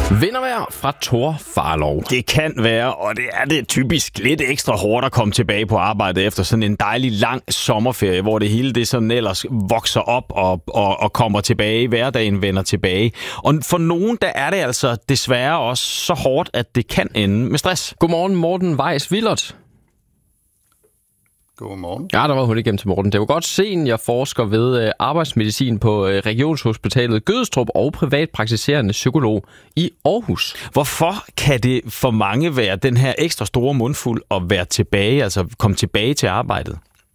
Vintervejr fra Thor Farlov. Det kan være, og det er det typisk lidt ekstra hårdt at komme tilbage på arbejdet efter sådan en dejlig lang sommerferie, hvor det hele det sådan ellers vokser op og kommer tilbage. Hverdagen vender tilbage. Og for nogen, der er det altså desværre også så hårdt, at det kan ende med stress. Godmorgen, Morten Weiss-Willert. Godmorgen. Ja, der var hul igennem til Morten. Det var godt seniorforsker ved arbejdsmedicin på Regionshospitalet Gødstrup og privatpraktiserende psykolog i Aarhus. Hvorfor kan det for mange være den her ekstra store mundfuld at være tilbage, altså komme tilbage til arbejdet?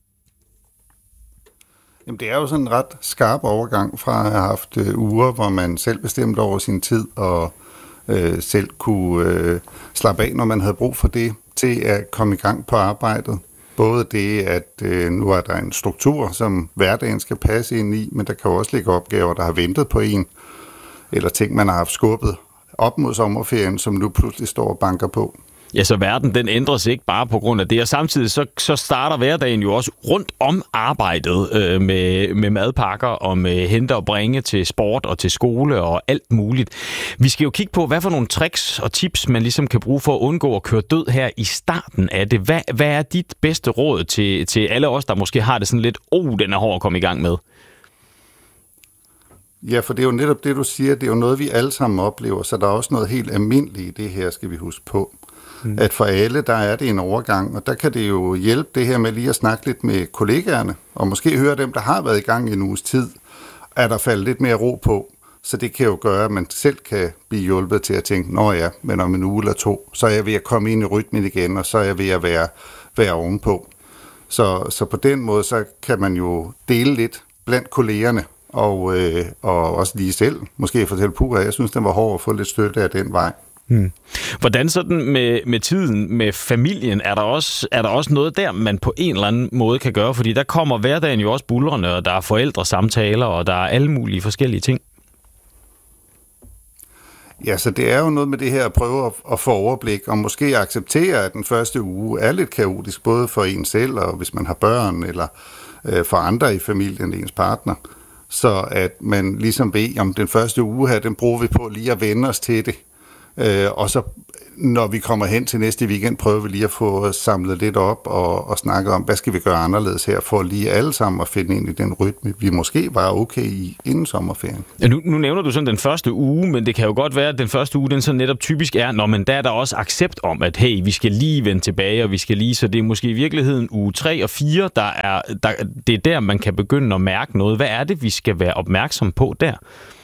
Jamen, det er jo sådan en ret skarp overgang fra at have haft uger, hvor man selv bestemte over sin tid og selv kunne slappe af, når man havde brug for det, til at komme i gang på arbejdet. Både det, at nu er der en struktur, som hverdagen skal passe ind i, men der kan jo også ligge opgaver, der har ventet på en, eller ting, man har haft skubbet op mod sommerferien, som nu pludselig står og banker på. Ja, så verden den ændres ikke bare på grund af det, og samtidig så starter hverdagen jo også rundt om arbejdet med madpakker og med hente og bringe til sport og til skole og alt muligt. Vi skal jo kigge på, hvad for nogle tricks og tips, man ligesom kan bruge for at undgå at køre død her i starten af det. Hvad er dit bedste råd til alle os, der måske har det sådan lidt, den er hård at komme i gang med? Ja, for det er jo netop det, du siger, det er jo noget, vi alle sammen oplever, så der er også noget helt almindeligt i det her, skal vi huske på. At for alle, der er det en overgang, og der kan det jo hjælpe det her med lige at snakke lidt med kollegaerne, og måske høre dem, der har været i gang i en uges tid, at der falder lidt mere ro på. Så det kan jo gøre, at man selv kan blive hjulpet til at tænke, men om en uge eller to, så er jeg ved at komme ind i rytmen igen, og så er jeg ved at være ovenpå. Så på den måde, så kan man jo dele lidt blandt kollegerne, og også lige selv. Måske fortælle, jeg synes, den var hård at få lidt støtte af den vej. Hvordan sådan med tiden, med familien, er der også noget der, man på en eller anden måde kan gøre? Fordi der kommer hverdagen jo også buldrende, og der er forældresamtaler, og der er alle mulige forskellige ting. Ja, så det er jo noget med det her at prøve at få overblik, og måske acceptere, at den første uge er lidt kaotisk, både for en selv, og hvis man har børn, eller for andre i familien, ens partner. Så at man ligesom ved, om den første uge her, den bruger vi på lige at vende os til det. Og så når vi kommer hen til næste weekend, prøver vi lige at få samlet lidt op og snakke om, hvad skal vi gøre anderledes her, for lige alle sammen at finde ind i den rytme, vi måske var okay i inden sommerferien. Ja, nu nævner du sådan den første uge, men det kan jo godt være, at den første uge, den så netop typisk er, men der er der også accept om, at hey, vi skal lige vende tilbage, og vi skal lige, så det er måske i virkeligheden uge 3 og 4, det er der, man kan begynde at mærke noget. Hvad er det, vi skal være opmærksom på der?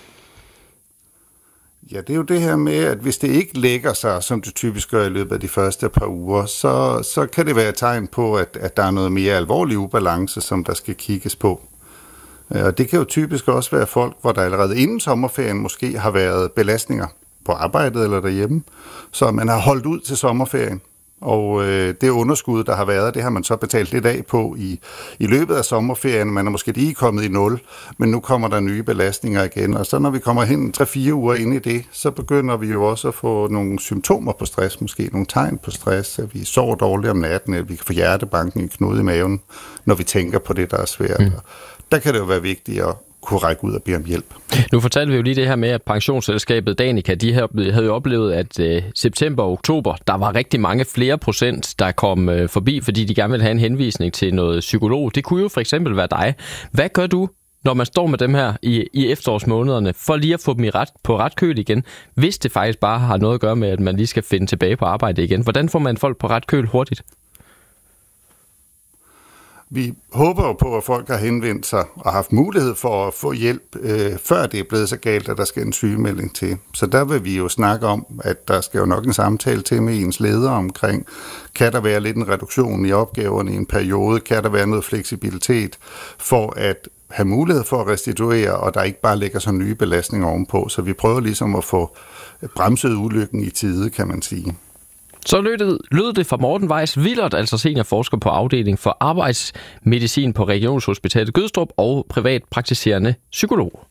Ja, det er jo det her med, at hvis det ikke lægger sig, som det typisk gør i løbet af de første par uger, så kan det være et tegn på, at der er noget mere alvorlig ubalance, som der skal kigges på. Og det kan jo typisk også være folk, hvor der allerede inden sommerferien måske har været belastninger på arbejdet eller derhjemme, så man har holdt ud til sommerferien. Og det underskud, der har været, det har man så betalt lidt af på i løbet af sommerferien. Man er måske lige kommet i 0, men nu kommer der nye belastninger igen. Og så når vi kommer hen 3-4 uger ind i det, så begynder vi jo også at få nogle symptomer på stress, måske nogle tegn på stress, at vi sover dårligt om natten, at vi kan få hjertebanken, en knude i maven, når vi tænker på det, der er svært. Der kan det jo være vigtigt at kunne række ud og bede om hjælp. Nu fortalte vi jo lige det her med, at pensionsselskabet Danica, de havde jo oplevet, at september og oktober, der var rigtig mange flere procent, der kom forbi, fordi de gerne ville have en henvisning til noget psykolog. Det kunne jo for eksempel være dig. Hvad gør du, når man står med dem her i efterårsmånederne, for lige at få dem på ret køl igen, hvis det faktisk bare har noget at gøre med, at man lige skal finde tilbage på arbejde igen? Hvordan får man folk på ret køl hurtigt? Vi håber jo på, at folk har henvendt sig og haft mulighed for at få hjælp, før det er blevet så galt, at der skal en sygemelding til. Så der vil vi jo snakke om, at der skal jo nok en samtale til med ens leder omkring, kan der være lidt en reduktion i opgaverne i en periode, kan der være noget fleksibilitet for at have mulighed for at restituere, og der ikke bare lægger så nye belastninger ovenpå. Så vi prøver ligesom at få bremset ulykken i tide, kan man sige. Så lød det fra Morten Weiss-Willert, altså seniorforsker på afdeling for arbejdsmedicin på Regionshospitalet Gødstrup og privatpraktiserende psykolog.